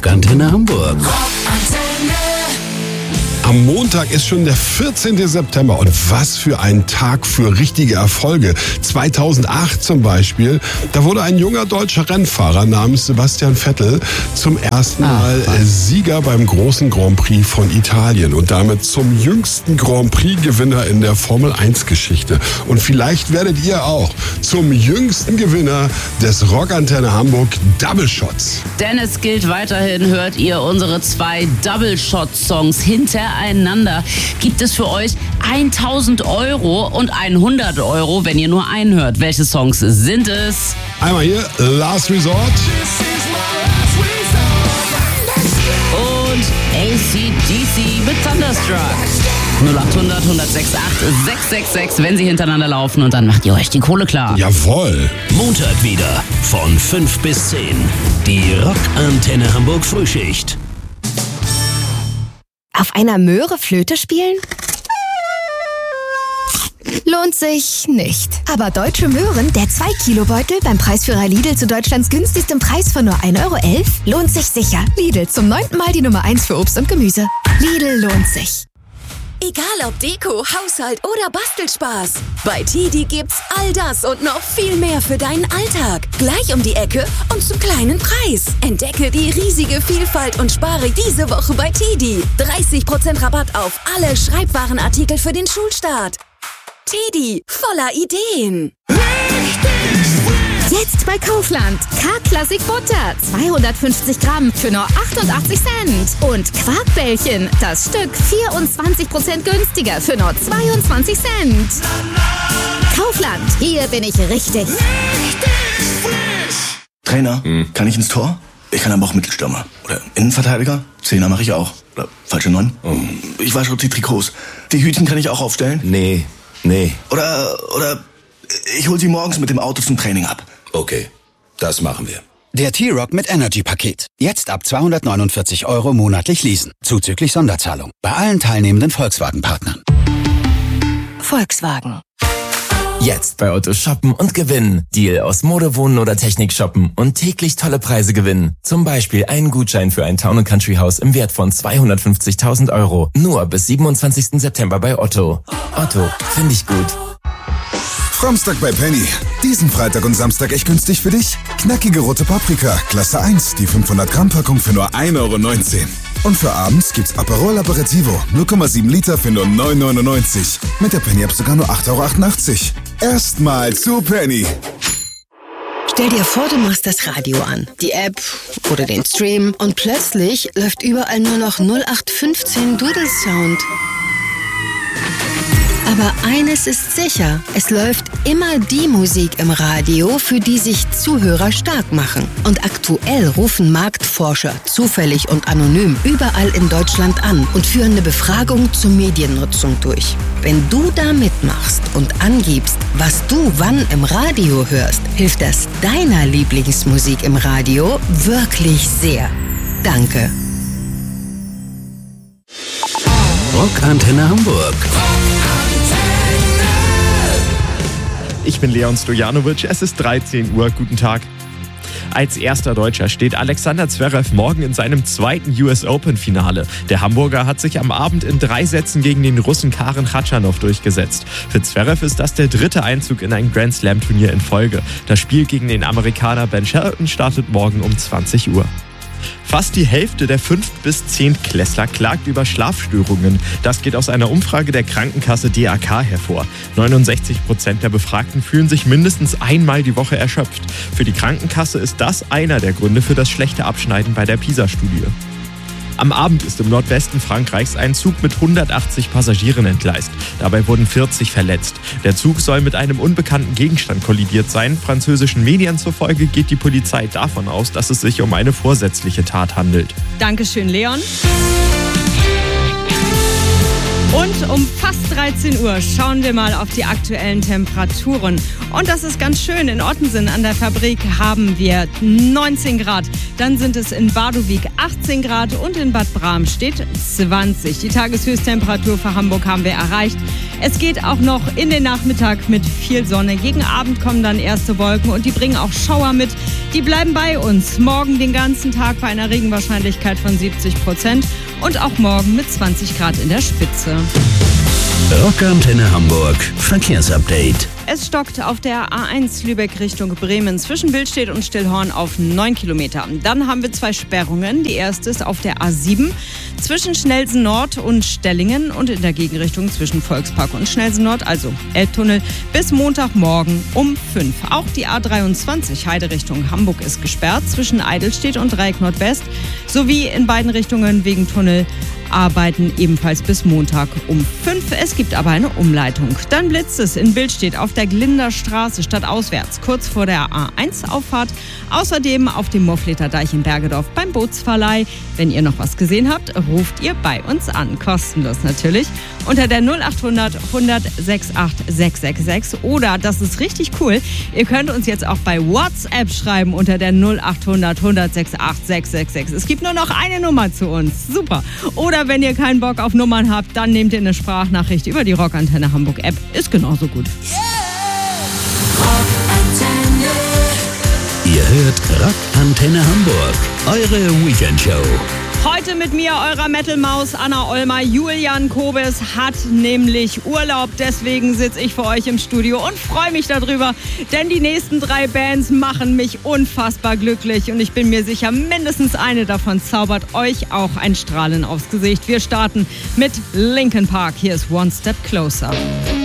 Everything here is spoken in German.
Rockantenne Hamburg. Am Montag ist schon der 14. September und was für ein Tag für richtige Erfolge. 2008 zum Beispiel, da wurde ein junger deutscher Rennfahrer namens Sebastian Vettel zum ersten Mal Sieger beim großen Grand Prix von Italien und damit zum jüngsten Grand Prix-Gewinner in der Formel-1-Geschichte. Und vielleicht werdet ihr auch zum jüngsten Gewinner des Rockantenne Hamburg Double Shots. Denn es gilt weiterhin, hört ihr unsere 2 Double Shot-Songs hintereinander. Gibt es für euch 1.000 € und 100 €, wenn ihr nur einen hört. Welche Songs sind es? Einmal hier Last Resort. Und AC/DC mit Thunderstruck. 0800 106 8 666, wenn sie hintereinander laufen, und dann macht ihr euch die Kohle klar. Jawohl. Montag wieder von 5 bis 10. Die Rockantenne Hamburg Frühschicht. Auf einer Möhre Flöte spielen? Lohnt sich nicht. Aber Deutsche Möhren, der 2-Kilo-Beutel beim Preisführer Lidl zu Deutschlands günstigstem Preis von nur 1,11 € lohnt sich sicher. Lidl, zum 9. Mal die Nummer 1 für Obst und Gemüse. Lidl lohnt sich. Egal ob Deko, Haushalt oder Bastelspaß. Bei TiDi gibt's all das und noch viel mehr für deinen Alltag. Gleich um die Ecke und zum kleinen Preis. Entdecke die riesige Vielfalt und spare diese Woche bei TiDi. 30% Rabatt auf alle Schreibwarenartikel für den Schulstart. TiDi, voller Ideen. Jetzt bei Kaufland. K-Klassik Butter, 250 Gramm für nur 88 Cent. Und Quarkbällchen, das Stück 24% günstiger für nur 22 Cent. Kaufland, hier bin ich richtig. Trainer, kann ich ins Tor? Ich kann aber auch Mittelstürmer. Oder Innenverteidiger? Zehner mache ich auch. Oder falsche 9? Ich wasche auch die Trikots. Die Hütchen kann ich auch aufstellen? Nee. Oder ich hol sie morgens mit dem Auto zum Training ab. Okay, das machen wir. Der T-Rock mit Energy-Paket. Jetzt ab 249 € monatlich leasen. Zuzüglich Sonderzahlung. Bei allen teilnehmenden Volkswagen-Partnern. Volkswagen. Jetzt bei Otto shoppen und gewinnen. Deal aus Mode, Wohnen oder Technik shoppen und täglich tolle Preise gewinnen. Zum Beispiel einen Gutschein für ein Town & Country Haus im Wert von 250.000 €. Nur bis 27. September bei Otto. Otto, finde ich gut. Framstag bei Penny. Diesen Freitag und Samstag echt günstig für dich? Knackige rote Paprika, Klasse 1, die 500 Gramm Packung für nur 1,19 €. Und für abends gibt's Aperol Aperitivo, 0,7 Liter für nur 9,99 €. Mit der Penny-App sogar nur 8,88 €. Erstmal zu Penny. Stell dir vor, du machst das Radio an, die App oder den Stream und plötzlich läuft überall nur noch 0815 Doodle-Sound. Aber eines ist sicher, es läuft immer die Musik im Radio, für die sich Zuhörer stark machen. Und aktuell rufen Marktforscher zufällig und anonym überall in Deutschland an und führen eine Befragung zur Mediennutzung durch. Wenn du da mitmachst und angibst, was du wann im Radio hörst, hilft das deiner Lieblingsmusik im Radio wirklich sehr. Danke. Rockantenne Hamburg. Ich bin Leon Stojanovic, es ist 13 Uhr, guten Tag. Als erster Deutscher steht Alexander Zverev morgen in seinem 2. US Open-Finale. Der Hamburger hat sich am Abend in 3 Sätzen gegen den Russen Karen Khachanov durchgesetzt. Für Zverev ist das der 3. Einzug in ein Grand-Slam-Turnier in Folge. Das Spiel gegen den Amerikaner Ben Shelton startet morgen um 20 Uhr. Fast die Hälfte der 5- bis 10-Klässler klagt über Schlafstörungen. Das geht aus einer Umfrage der Krankenkasse DAK hervor. 69% der Befragten fühlen sich mindestens einmal die Woche erschöpft. Für die Krankenkasse ist das einer der Gründe für das schlechte Abschneiden bei der PISA-Studie. Am Abend ist im Nordwesten Frankreichs ein Zug mit 180 Passagieren entgleist. Dabei wurden 40 verletzt. Der Zug soll mit einem unbekannten Gegenstand kollidiert sein. Französischen Medien zufolge geht die Polizei davon aus, dass es sich um eine vorsätzliche Tat handelt. Dankeschön, Leon. Und um fast 13 Uhr schauen wir mal auf die aktuellen Temperaturen. Und das ist ganz schön. In Ottensen an der Fabrik haben wir 19 Grad. Dann sind es in Badowik 18 Grad und in Bad Bramstedt 20. Die Tageshöchsttemperatur für Hamburg haben wir erreicht. Es geht auch noch in den Nachmittag mit viel Sonne. Gegen Abend kommen dann erste Wolken und die bringen auch Schauer mit. Die bleiben bei uns. Morgen den ganzen Tag bei einer Regenwahrscheinlichkeit von 70% und auch morgen mit 20 Grad in der Spitze. Rockantenne Hamburg Verkehrsupdate. Es stockt auf der A1 Lübeck Richtung Bremen zwischen Billstedt und Stillhorn auf 9 Kilometer. Dann haben wir 2 Sperrungen. Die erste ist auf der A7 zwischen Schnellsen Nord und Stellingen und in der Gegenrichtung zwischen Volkspark und Schnellsen Nord, also Elbtunnel, bis Montagmorgen um 5. Auch die A23 Heide Richtung Hamburg ist gesperrt zwischen Eidelstedt und Dreieck Nordwest sowie in beiden Richtungen wegen Tunnelarbeiten ebenfalls bis Montag um 5. Es gibt aber eine Umleitung. Dann blitzt es in Billstedt auf der Glinder Straße stadtauswärts, kurz vor der A1-Auffahrt. Außerdem auf dem Moorfleter Deich in Bergedorf beim Bootsverleih. Wenn ihr noch was gesehen habt, ruft ihr bei uns an. Kostenlos natürlich. Unter der 0800 106 8666. Oder, das ist richtig cool, ihr könnt uns jetzt auch bei WhatsApp schreiben unter der 0800 106 8666. Es gibt nur noch eine Nummer zu uns. Super. Oder wenn ihr keinen Bock auf Nummern habt, dann nehmt ihr eine Sprachnachricht über die Rockantenne Hamburg App. Ist genauso gut. Ihr hört Rockantenne Hamburg, eure Weekendshow. Heute mit mir, eurer Metal-Maus Anna Ollmer. Julian Kobes hat nämlich Urlaub, deswegen sitze ich für euch im Studio und freue mich darüber, denn die nächsten 3 Bands machen mich unfassbar glücklich und ich bin mir sicher, mindestens eine davon zaubert euch auch ein Strahlen aufs Gesicht. Wir starten mit Linkin Park. Hier ist One Step Closer.